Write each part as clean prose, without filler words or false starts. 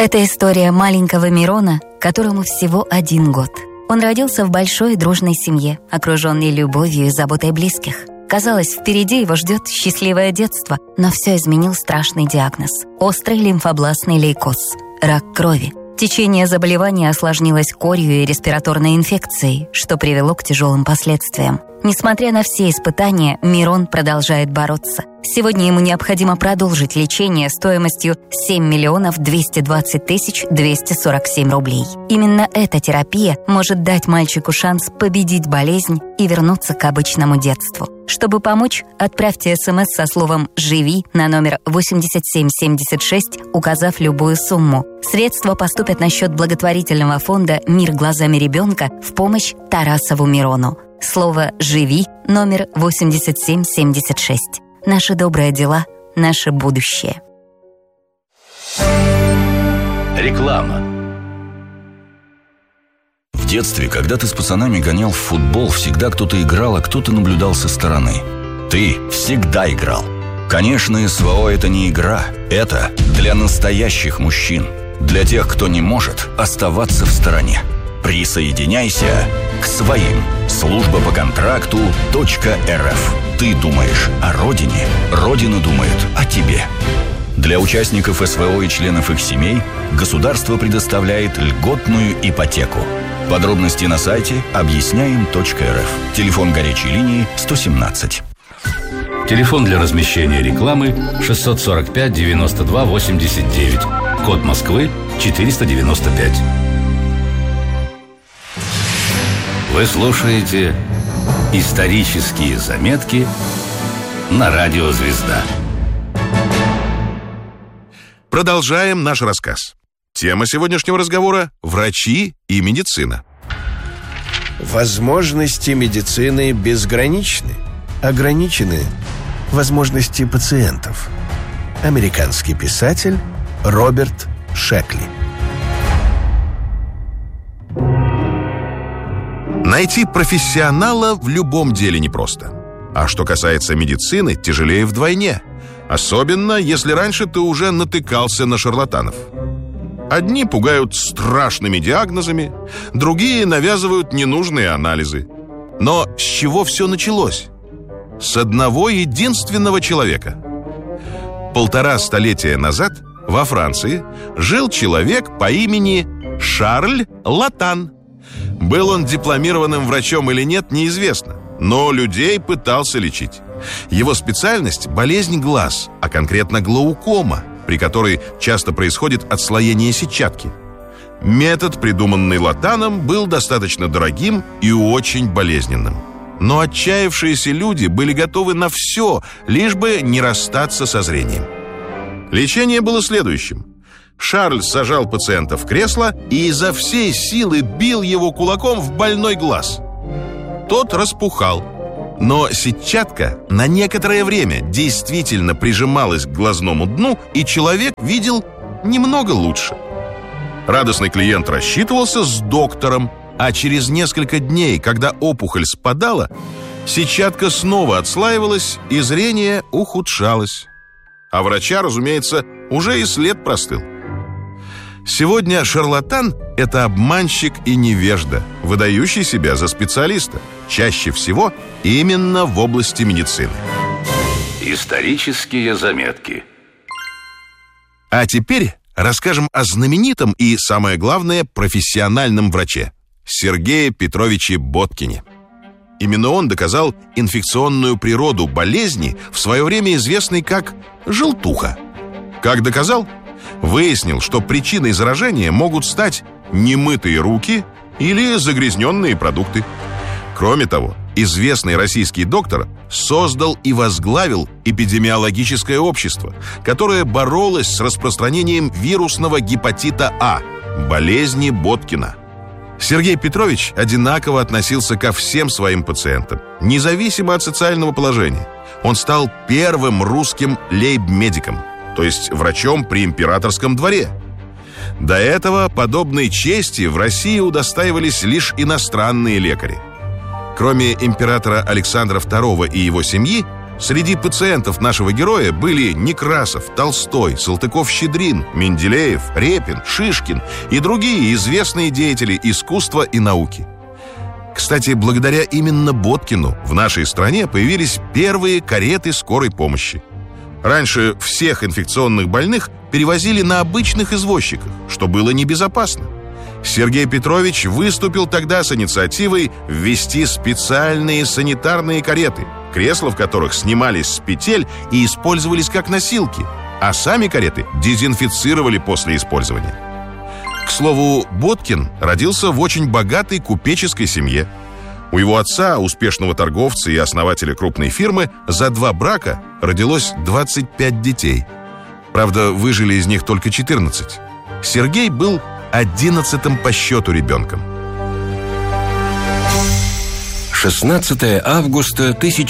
Это история маленького Мирона, которому всего 1 год. Он родился в большой и дружной семье, окруженный любовью и заботой близких. Казалось, впереди его ждет счастливое детство, но все изменил страшный диагноз – острый лимфобластный лейкоз – рак крови. Течение заболевания осложнилось корью и респираторной инфекцией, что привело к тяжелым последствиям. Несмотря на все испытания, Мирон продолжает бороться. Сегодня ему необходимо продолжить лечение стоимостью 7 220 247 рублей. Именно эта терапия может дать мальчику шанс победить болезнь и вернуться к обычному детству. Чтобы помочь, отправьте СМС со словом «Живи» на номер 8776, указав любую сумму. Средства поступят на счет благотворительного фонда «Мир глазами ребенка» в помощь Тарасову Мирону. Слово «Живи» номер 8776. Наши добрые дела, наше будущее. Реклама. В детстве, когда ты с пацанами гонял в футбол, всегда кто-то играл, а кто-то наблюдал со стороны. Ты всегда играл. Конечно, СВО – это не игра. Это для настоящих мужчин. Для тех, кто не может оставаться в стороне. Присоединяйся к своим. Служба по контракту .рф. Ты думаешь о родине, Родина думает о тебе. Для участников СВО и членов их семей государство предоставляет льготную ипотеку. Подробности на сайте объясняем.рф. Телефон горячей линии 117. Телефон для размещения рекламы 645 92 89. Код Москвы 495. Вы слушаете «Исторические заметки» на радио «Звезда». Продолжаем наш рассказ. Тема сегодняшнего разговора – врачи и медицина. Возможности медицины безграничны. Ограничены возможности пациентов. Американский писатель Роберт Шекли. Найти профессионала в любом деле непросто. А что касается медицины, тяжелее вдвойне. Особенно, если раньше ты уже натыкался на шарлатанов. Одни пугают страшными диагнозами, другие навязывают ненужные анализы. Но с чего все началось? С одного единственного человека. 1,5 столетия назад во Франции жил человек по имени Шарль Латан. Был он дипломированным врачом или нет, неизвестно, но людей пытался лечить. Его специальность – болезнь глаз, а конкретно глаукома, при которой часто происходит отслоение сетчатки. Метод, придуманный Латаном, был достаточно дорогим и очень болезненным. Но отчаявшиеся люди были готовы на все, лишь бы не расстаться со зрением. Лечение было следующим. Шарль сажал пациента в кресло и изо всей силы бил его кулаком в больной глаз. Тот распухал, но сетчатка на некоторое время действительно прижималась к глазному дну, и человек видел немного лучше. Радостный клиент рассчитывался с доктором, а через несколько дней, когда опухоль спадала, сетчатка снова отслаивалась и зрение ухудшалось. А врача, разумеется, уже и след простыл. Сегодня шарлатан – это обманщик и невежда, выдающий себя за специалиста, чаще всего именно в области медицины. Исторические заметки. А теперь расскажем о знаменитом и, самое главное, профессиональном враче – Сергее Петровиче Боткине. Именно он доказал инфекционную природу болезни, в свое время известной как желтуха. Как доказал? Выяснил, что причиной заражения могут стать немытые руки или загрязненные продукты. Кроме того, известный российский доктор создал и возглавил эпидемиологическое общество, которое боролось с распространением вирусного гепатита А, болезни Боткина. Сергей Петрович одинаково относился ко всем своим пациентам, независимо от социального положения. Он стал первым русским лейб-медиком, то есть врачом при императорском дворе. До этого подобной чести в России удостаивались лишь иностранные лекари. Кроме императора Александра II и его семьи, Среди пациентов нашего героя были Некрасов, Толстой, Салтыков-Щедрин, Менделеев, Репин, Шишкин и другие известные деятели искусства и науки. Кстати, благодаря именно Боткину в нашей стране появились первые кареты скорой помощи. Раньше всех инфекционных больных перевозили на обычных извозчиках, что было небезопасно. Сергей Петрович выступил тогда с инициативой ввести специальные санитарные кареты, кресла в которых снимались с петель и использовались как носилки, а сами кареты дезинфицировали после использования. К слову, Боткин родился в очень богатой купеческой семье. У его отца, успешного торговца и основателя крупной фирмы, за 2 брака родилось 25 детей. Правда, выжили из них только 14. Сергей был 11-м по счету ребенком. 16 августа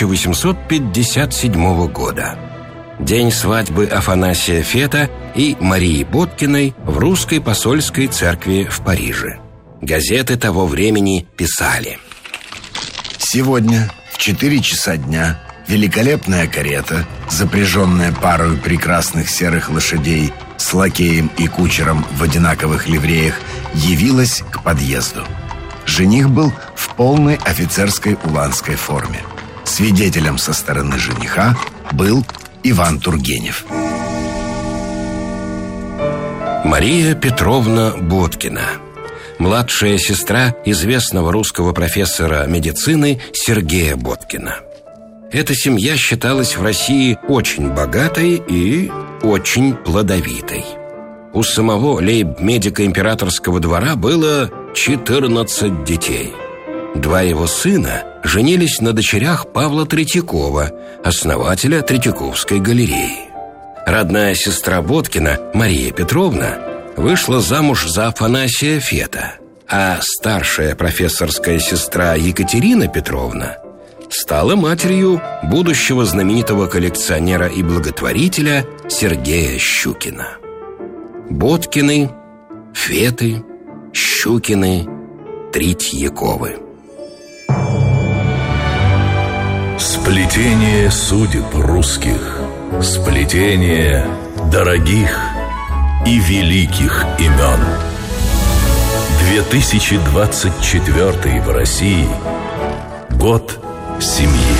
1857 года. День свадьбы Афанасия Фета и Марии Боткиной в русской посольской церкви в Париже. Газеты того времени писали: «Сегодня в 4 часа дня великолепная карета, запряженная парой прекрасных серых лошадей с лакеем и кучером в одинаковых ливреях, явилась к подъезду. Жених был в полной офицерской уланской форме. Свидетелем со стороны жениха был Иван Тургенев». Мария Петровна Боткина, младшая сестра известного русского профессора медицины Сергея Боткина. Эта семья считалась в России очень богатой и очень плодовитой. У самого лейб-медика императорского двора было 14 детей. 2 его сына женились на дочерях Павла Третьякова, основателя Третьяковской галереи. Родная сестра Боткина, Мария Петровна, вышла замуж за Афанасия Фета, а старшая профессорская сестра Екатерина Петровна стала матерью будущего знаменитого коллекционера и благотворителя Сергея Щукина. Боткины, Феты, Щукины, Третьяковы. Сплетение судеб русских, сплетение дорогих и великих имен. 2024 в России – год семьи.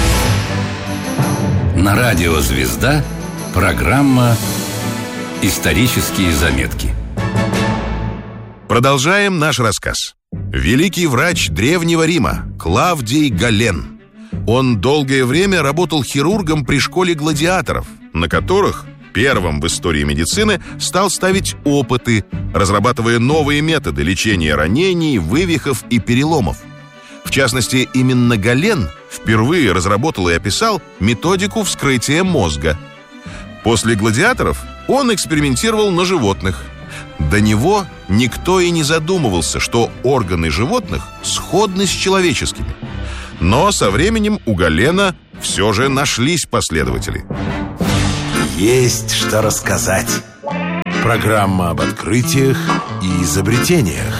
На радио «Звезда» программа «Исторические заметки». Продолжаем наш рассказ. Великий врач Древнего Рима Клавдий Гален. Он долгое время работал хирургом при школе гладиаторов, на которых первым в истории медицины стал ставить опыты, разрабатывая новые методы лечения ранений, вывихов и переломов. В частности, именно Гален впервые разработал и описал методику вскрытия мозга. После гладиаторов он экспериментировал на животных. До него никто и не задумывался, что органы животных сходны с человеческими. Но со временем у Галена все же нашлись последователи. Есть что рассказать. Программа об открытиях и изобретениях.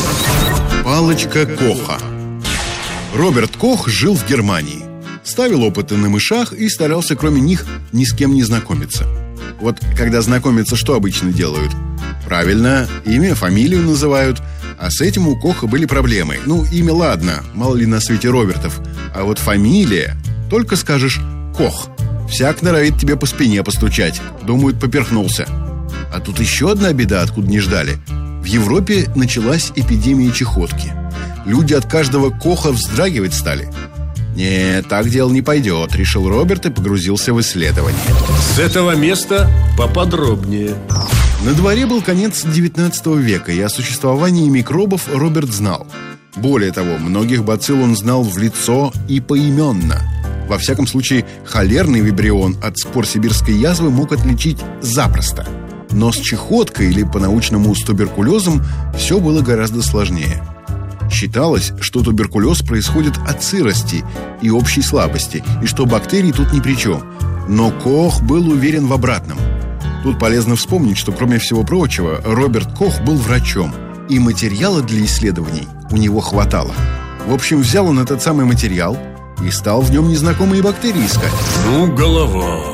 Палочка Коха. Роберт Кох жил в Германии. Ставил опыты на мышах и старался кроме них ни с кем не знакомиться. Вот когда знакомятся, что обычно делают? Правильно, имя, фамилию называют. А с этим у Коха были проблемы. Ну, имя ладно, мало ли на свете Робертов. А вот фамилия, только скажешь «Кох», всяк норовит тебе по спине постучать. Думают, поперхнулся. А тут еще одна беда, откуда не ждали. В Европе началась эпидемия чехотки. Люди от каждого Коха вздрагивать стали. «Нет, так дело не пойдет», — решил Роберт и погрузился в исследование. С этого места поподробнее. На дворе был конец XIX века, и о существовании микробов Роберт знал. Более того, многих бацилл он знал в лицо и поименно. Во всяком случае, холерный вибрион от спор сибирской язвы мог отличить запросто. Но с чехоткой, или по-научному с туберкулезом, все было гораздо сложнее. Считалось, что туберкулез происходит от сырости и общей слабости, и что бактерии тут ни при чем. Но Кох был уверен в обратном. Тут полезно вспомнить, что, кроме всего прочего, Роберт Кох был врачом, и материала для исследований у него хватало. В общем, взял он этот самый материал, и стал в нем незнакомые бактерии искать. Ну, голова.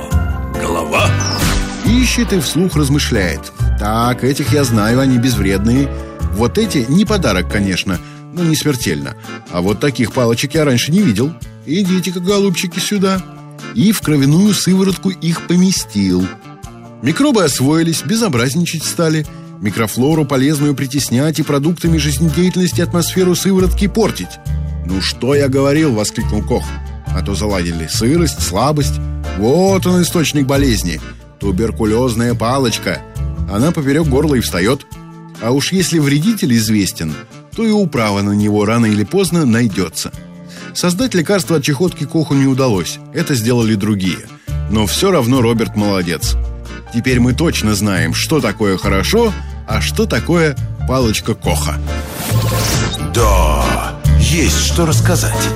Ищет и вслух размышляет. Так, этих я знаю, они безвредные. Вот эти не подарок, конечно, но не смертельно. А вот таких палочек я раньше не видел. Идите-ка, голубчики, сюда. И в кровяную сыворотку их поместил. Микробы освоились, безобразничать стали, микрофлору полезную притеснять и продуктами жизнедеятельности атмосферу сыворотки портить. «Ну что я говорил?» — воскликнул Кох. «А то заладили сырость, слабость. Вот он, источник болезни. Туберкулезная палочка. Она поперек горла и встает. А уж если вредитель известен, то и управа на него рано или поздно найдется». Создать лекарство от чехотки Коху не удалось. Это сделали другие. Но все равно Роберт молодец. Теперь мы точно знаем, что такое хорошо, а что такое палочка Коха. Да, есть что рассказать.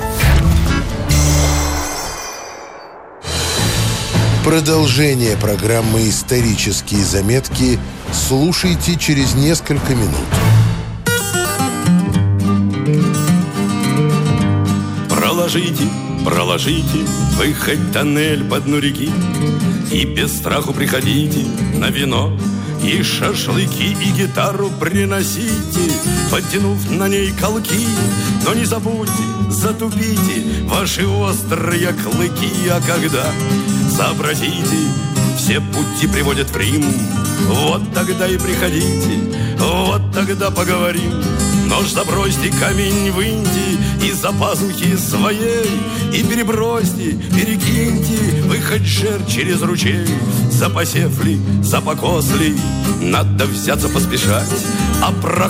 Продолжение программы «Исторические заметки» слушайте через несколько минут. Проложите вы хоть тоннель по дну реки, и без страху приходите на вино, и шашлыки, и гитару приносите, подтянув на ней колки. Но не забудьте, затупите ваши острые клыки, а когда сообразите, все пути приводят в Рим, вот тогда и приходите, вот тогда поговорим. Нож забросьте, камень выньте из-за пазухи своей и перебросьте, перекиньте вы хоть жер через ручей. Запасев ли, запакос ли, надо взяться поспешать, а про